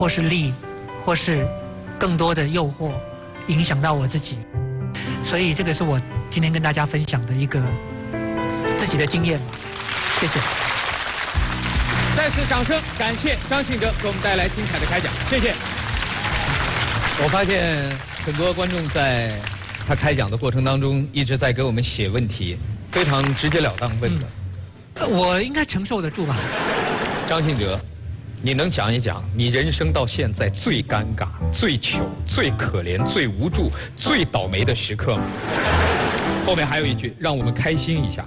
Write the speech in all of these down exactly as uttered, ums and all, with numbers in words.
或是利，或是更多的诱惑，影响到我自己。所以这个是我今天跟大家分享的一个自己的经验吧。谢谢。 再次掌声，感谢张信哲给我们带来精彩的开讲，谢谢。我发现很多观众在他开讲的过程当中一直在给我们写问题，非常直截了当问的。 嗯、我应该承受得住吧？ 张信哲，你能讲一讲你人生到现在最尴尬、最糗、最可怜、最无助、最倒霉的时刻吗？后面还有一句，让我们开心一下。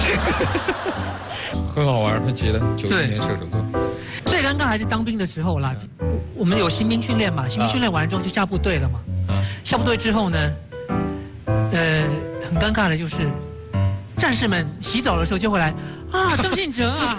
很好玩，他觉得九一年射手座。 最尴尬还是当兵的时候啦。我们有新兵训练嘛，新兵训练完之后就下部队了嘛。啊、下部队之后呢，呃，很尴尬的就是，战士们洗澡的时候就会来啊，张信哲啊。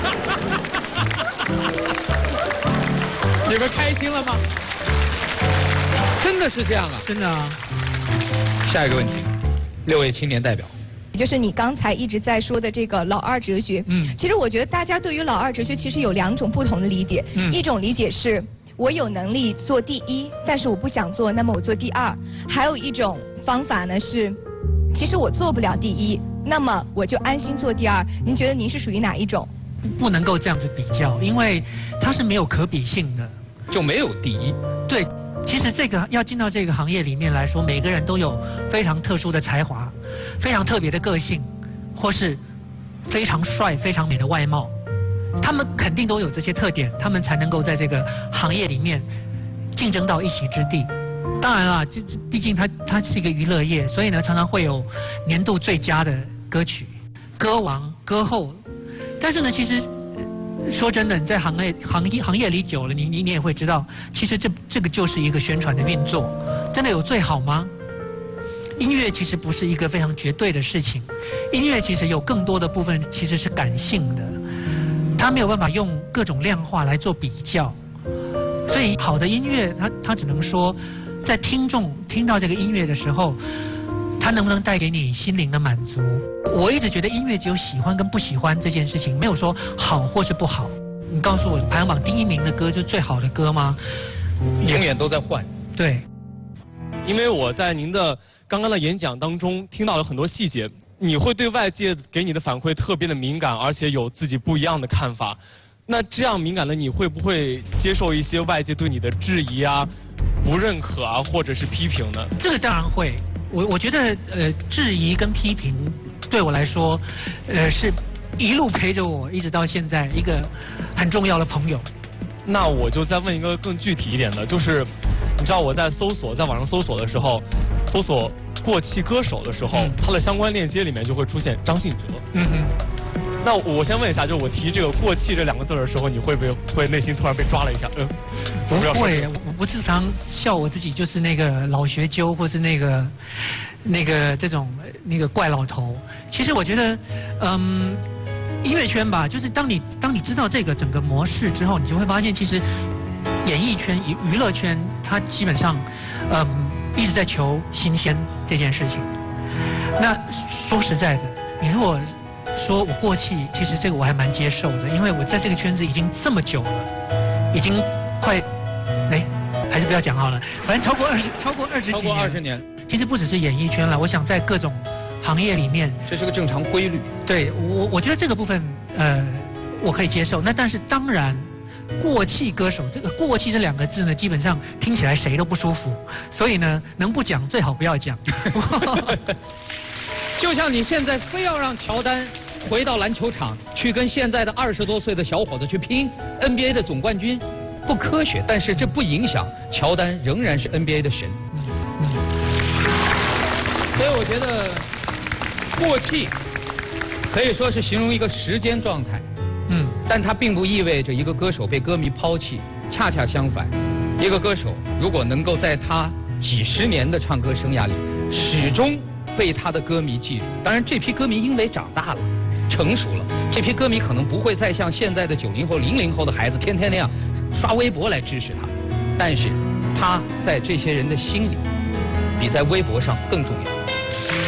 你们开心了吗？真的是这样啊？ 真的啊。 下一个问题，六位青年代表。 就是你刚才一直在说的这个老二哲学，嗯，其实我觉得大家对于老二哲学其实有两种不同的理解，嗯，一种理解是我有能力做第一，但是我不想做，那么我做第二；还有一种方法呢是，其实我做不了第一，那么我就安心做第二。您觉得您是属于哪一种？ 不能够这样子比较，因为它是没有可比性的， 就没有第一。 对。其实这个要进到这个行业里面来说，每个人都有非常特殊的才华，非常特别的个性，或是非常帅、非常美的外貌，他们肯定都有这些特点，他们才能够在这个行业里面竞争到一席之地。当然啦，这毕竟它它是一个娱乐业，所以呢，常常会有年度最佳的歌曲、歌王、歌后。但是呢，其实。说真的，你在行业行业行业里久了，你你你也会知道，其实这这个就是一个宣传的运作。真的有最好吗？音乐其实不是一个非常绝对的事情，音乐其实有更多的部分其实是感性的，它没有办法用各种量化来做比较。所以好的音乐，它它只能说，在听众听到这个音乐的时候，它能不能带给你心灵的满足？我一直觉得音乐只有喜欢跟不喜欢这件事情，没有说好或是不好。你告诉我，排行榜第一名的歌就是最好的歌吗？ 永远都在换。 对， 因为我在您的刚刚的演讲当中听到了很多细节，你会对外界给你的反馈特别的敏感，而且有自己不一样的看法。那这样敏感的你会不会接受一些外界对你的质疑啊、不认可啊，或者是批评呢？ 这个当然会。我我觉得呃，质疑跟批评对我来说，呃，是一路陪着我一直到现在一个很重要的朋友。 那我就再问一个更具体一点的，就是你知道我在搜索在网上搜索的时候，搜索过气歌手的时候，嗯、它的相关链接里面就会出现张信哲。嗯哼。那我先问一下，就是我提这个过气这两个字的时候，你会不会会内心突然被抓了一下？嗯， 不会，我不是常笑我自己就是那个老学究，或是那个那个这种那个怪老头。其实我觉得，嗯，音乐圈吧，就是当你当你知道这个整个模式之后，你就会发现，其实演艺圈、娱娱乐圈，它基本上，嗯，一直在求新鲜这件事情。那说实在的，你如果说我过气，其实这个我还蛮接受的，因为我在这个圈子已经这么久了，已经快，哎，还是不要讲好了，反正超过二十，超过二十几年， 超过二十年。 其实不只是演艺圈了，我想在各种行业里面， 这是个正常规律。 对我，我觉得这个部分，呃，我可以接受。那但是当然，过气歌手这个“过气”这两个字呢，基本上听起来谁都不舒服，所以呢，能不讲最好不要讲。 就像你现在非要让乔丹回到篮球场去跟现在的二十多岁的小伙子去拼 N B A 的总冠军，不科学。但是这不影响乔丹仍然是 N B A 的神。嗯嗯、所以我觉得过气可以说是形容一个时间状态，嗯，但它并不意味着一个歌手被歌迷抛弃，恰恰相反，一个歌手如果能够在他几十年的唱歌生涯里始终被他的歌迷记住，当然这批歌迷因为长大了成熟了，这批歌迷可能不会再像现在的九零后零零后的孩子天天那样刷微博来支持他，但是他在这些人的心里比在微博上更重要。